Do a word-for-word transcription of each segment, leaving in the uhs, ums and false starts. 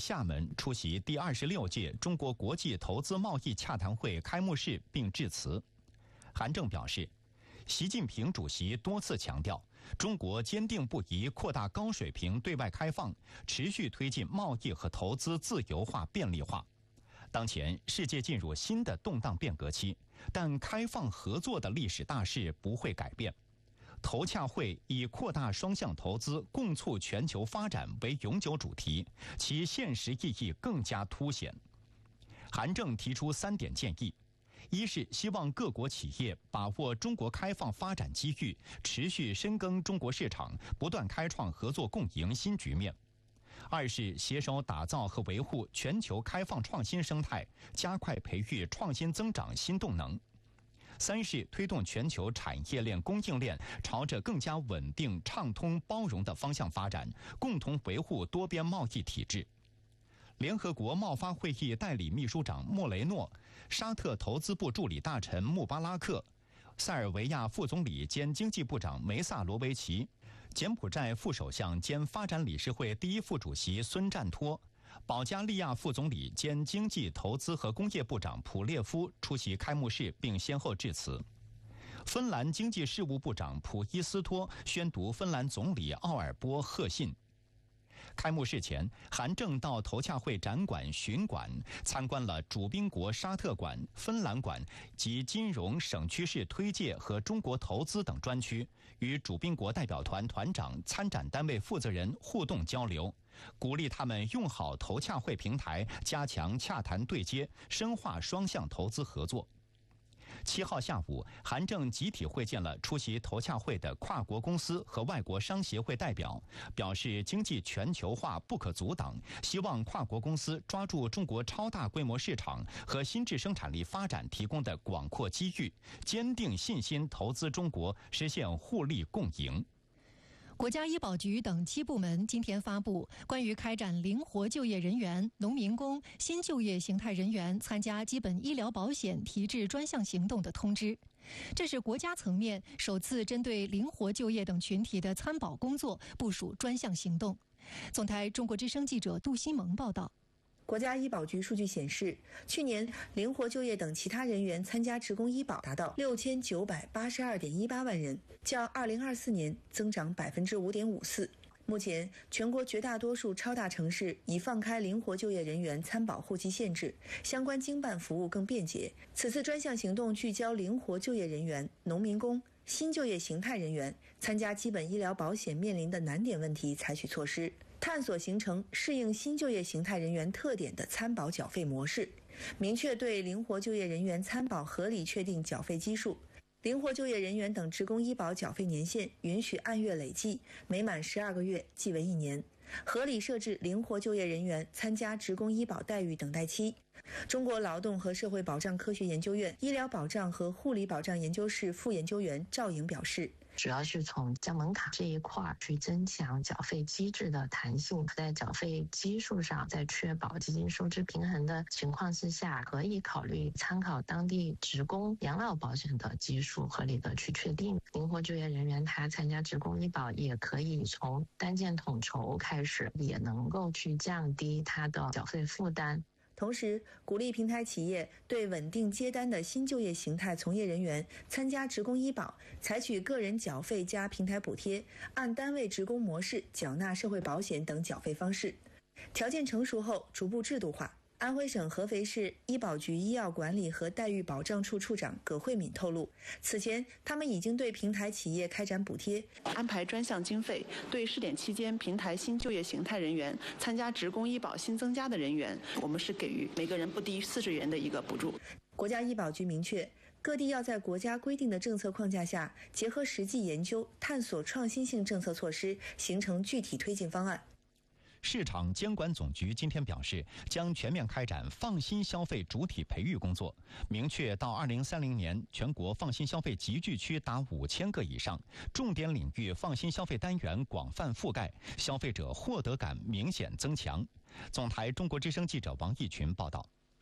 厦门出席第二十六届中国国际投资贸易洽谈会开幕式并致辞。韩正表示，习近平主席多次强调，中国坚定不移扩大高水平对外开放，持续推进贸易和投资自由化便利化。当前世界进入新的动荡变革期，但开放合作的历史大势不会改变。投洽会以扩大双向投资、共促全球发展为永久主题，其现实意义更加凸显。韩正提出三点建议：一是希望各国企业把握中国开放发展机遇，持续深耕中国市场，不断开创合作共赢新局面；二是携手打造和维护全球开放创新生态，加快培育创新增长新动能；三是推动全球产业链供应链朝着更加稳定、畅通、包容的方向发展，共同维护多边贸易体制。联合国贸发会议代理秘书长莫雷诺、沙特投资部助理大臣穆巴拉克、塞尔维亚副总理兼经济部长梅萨罗维奇、柬埔寨副首相兼发展理事会第一副主席孙占托、保加利亚副总理兼经济投资和工业部长普列夫出席开幕式并先后致辞。芬兰经济事务部长普伊斯托宣读芬兰总理奥尔波贺信。开幕式前，韩正到投洽会展馆巡馆，参观了主宾国沙特馆、芬兰馆及金融、省区市推介和中国投资等专区，与主宾国代表团团长、参展单位负责人互动交流，鼓励他们用好投洽会平台，加强洽谈对接，深化双向投资合作。七号下午，韩正集体会见了出席投洽会的跨国公司和外国商协会代表，表示经济全球化不可阻挡，希望跨国公司抓住中国超大规模市场和新质生产力发展提供的广阔机遇，坚定信心投资中国，实现互利共赢。 国家医保局等七部门今天发布关于开展灵活就业人员、农民工、新就业形态人员参加基本医疗保险提质专项行动的通知。这是国家层面首次针对灵活就业等群体的参保工作部署专项行动。总台中国之声记者杜新萌报道。 国家医保局数据显示，去年灵活就业等其他人员参加职工医保达到六千九百八十二点一八万人，较二零二四年增长百分之五点五四。目前，全国绝大多数超大城市已放开灵活就业人员参保户籍限制，相关经办服务更便捷。此次专项行动聚焦灵活就业人员、农民工、新就业形态人员参加基本医疗保险面临的难点问题，采取措施，探索形成适应新就业形态人员特点的参保缴费模式，明确对灵活就业人员参保合理确定缴费基数。灵活就业人员等职工医保缴费年限允许按月累计，每满十二个月即为一年。合理设置灵活就业人员参加职工医保待遇等待期。中国劳动和社会保障科学研究院医疗保障和护理保障研究室副研究员赵颖表示， 主要是从降门槛这一块去增强缴费机制的弹性，在缴费基数上，在确保基金收支平衡的情况之下，可以考虑参考当地职工养老保险的基数，合理的去确定。灵活就业人员他参加职工医保，也可以从单件统筹开始，也能够去降低他的缴费负担。 同时，鼓励平台企业对稳定接单的新就业形态从业人员参加职工医保，采取个人缴费加平台补贴，按单位职工模式缴纳社会保险等缴费方式。条件成熟后，逐步制度化。安徽省合肥市医保局医药管理和待遇保障处处长葛慧敏透露，此前他们已经对平台企业开展补贴， 安排专项经费，对试点期间平台新就业形态人员参加职工医保新增加的人员，我们是给予每个人不低于四十元的一个补助。 国家医保局明确，各地要在国家规定的政策框架下，结合实际研究，探索创新性政策措施，形成具体推进方案。 市场监管总局今天表示，将全面开展放心消费主体培育工作，明确到二零三零年全国放心消费集聚区达五千个以上，重点领域放心消费单元广泛覆盖，消费者获得感明显增强。总台中国之声记者王义群报道。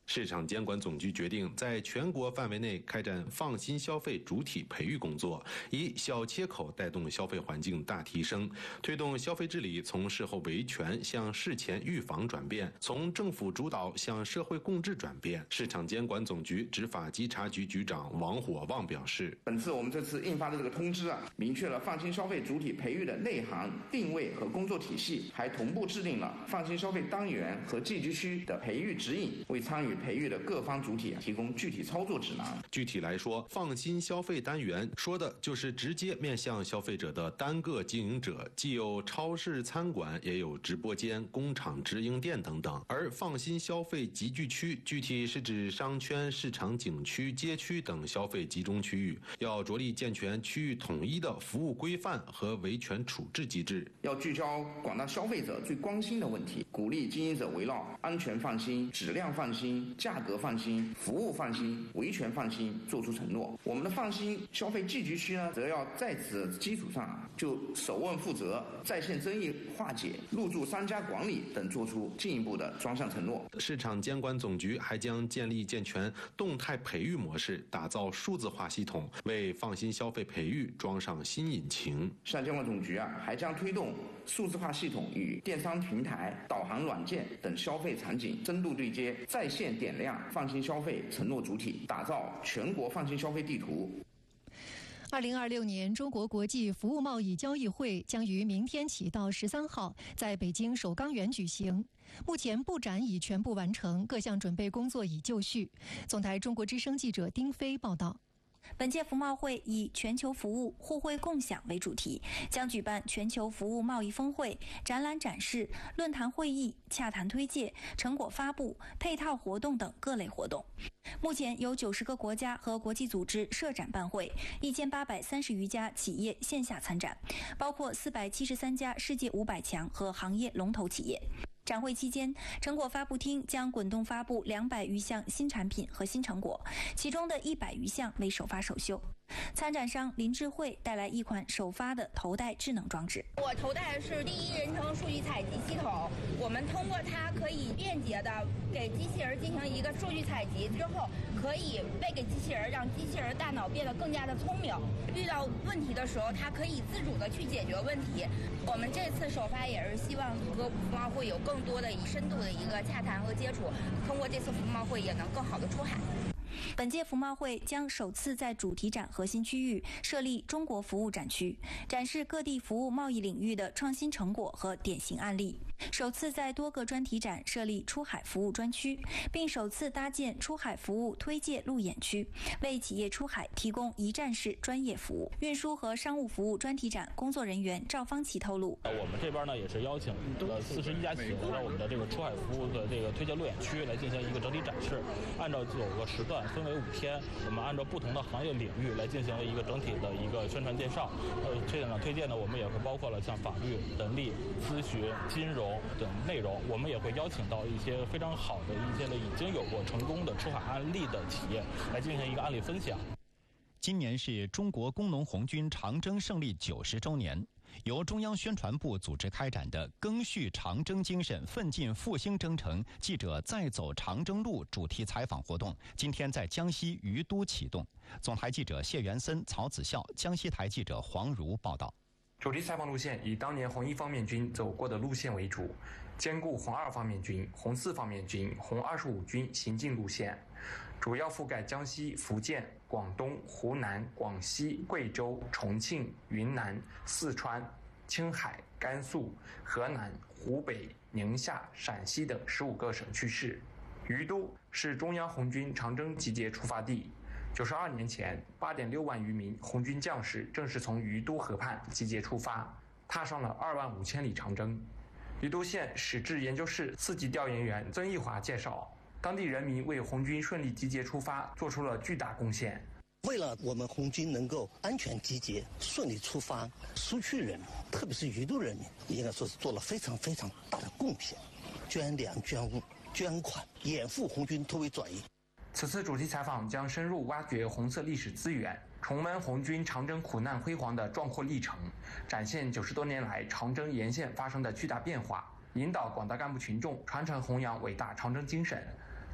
市场监管总局决定在全国范围内开展放心消费主体培育工作，以小切口带动消费环境大提升，推动消费治理从事后维权向事前预防转变，从政府主导向社会共治转变。市场监管总局执法稽查局局长王火旺表示， 本次我们这次印发的这个通知啊，明确了放心消费主体培育的内涵、定位和工作体系，还同步制定了放心消费单元和寄居区的培育指引，为参与培育的各方主体提供具体操作指南。 具体来说，放心消费单元说的就是直接面向消费者的单个经营者，既有超市餐馆，也有直播间、工厂直营店等等。而放心消费集聚区具体是指商圈、市场景区、街区等消费集中区域，要着力健全区域统一的服务规范和维权处置机制， 要聚焦广大消费者最关心的问题，鼓励经营者围绕安全放心、质量放心、价格放心、服务放心、维权放心做出承诺。我们的放心消费聚集区呢，则要在此基础上就首问负责、在线争议化解、入驻商家管理等做出进一步的专项承诺。 市场监管总局还将建立健全动态培育模式，打造数字化系统，为放心消费培育装上新引擎。 市场监管总局啊，还将推动数字化系统与电商平台、导航软件等消费场景深度对接，在线点亮放心消费承诺主体，打造全国放心消费地图。 二零二六年中国国际服务贸易交易会将于明天起到十三号在北京首钢园举行。目前布展已全部完成，各项准备工作已就绪。总台中国之声记者丁飞报道。 本届服贸会以全球服务互惠共享为主题，将举办全球服务贸易峰会、展览展示、论坛会议、洽谈推介、成果发布、配套活动等各类活动。目前有九十个国家和国际组织设展办会，一千八百三十余家企业线下参展，包括四百七十三家世界五百强和行业龙头企业。展会期间，成果发布厅将滚动发布两百余项新产品和新成果，其中的一百余项为首发首秀。参展商林智慧带来一款首发的头戴智能装置。 我头戴的是第一人称数据采集系统，我们通过它可以便捷的给机器人进行一个数据采集之后，可以喂给机器人，让机器人大脑变得更加的聪明。遇到问题的时候，它可以自主的去解决问题。我们这次首发也是希望和服贸会有更多的以深度的一个洽谈和接触，通过这次服贸会也能更好的出海。 本届服贸会将首次在主题展核心区域设立中国服务展区，展示各地服务贸易领域的创新成果和典型案例。首次在多个专题展设立出海服务专区，并首次搭建出海服务推介路演区，为企业出海提供一站式专业服务。运输和商务服务专题展工作人员赵方奇透露， 我们这边呢也是邀请了四十一家企业来到我们的这个出海服务的这个推介路演区来进行一个整体展示，按照九个时段分为五天，我们按照不同的行业领域来进行一个整体的一个宣传介绍。呃，这场推荐呢，我们也会包括了像法律、人力、咨询、金融等内容。我们也会邀请到一些非常好的一些的已经有过成功的出海案例的企业来进行一个案例分享。 今年是中国工农红军长征胜利九十周年。由中央宣传部组织开展的赓续长征精神，奋进复兴征程记者再走长征路主题采访活动今天在江西于都启动。总台记者谢元森、曹子孝，江西台记者黄如报道。 主题采访路线以当年红一方面军走过的路线为主，兼顾红二方面军、红四方面军、红二十五军行进路线，主要覆盖江西、福建、广东、湖南、广西、贵州、重庆、云南、四川、青海、甘肃、河南、湖北、宁夏、陕西等十五个省区市。于都是中央红军长征集结出发地。九十二年前，八点六万余名红军将士正式从于都河畔集结出发，踏上了二万五千里长征。于都县史志研究室四级调研员曾义华介绍，当地人民为红军顺利集结出发做出了巨大贡献。 为了我们红军能够安全集结、顺利出发，苏区人民，特别是于都人民，应该说是做了非常非常大的贡献，捐粮、捐物、捐款，掩护红军突围转移。 此次主题采访将深入挖掘红色历史资源，重温红军长征苦难辉煌的壮阔历程，展现九十多年来长征沿线发生的巨大变化，引导广大干部群众传承弘扬伟大长征精神，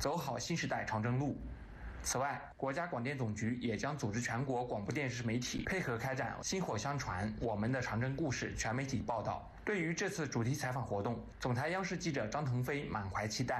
走好新时代长征路。此外，国家广电总局也将组织全国广播电视媒体配合开展薪火相传我们的长征故事全媒体报道。对于这次主题采访活动，总台央视记者张腾飞满怀期待。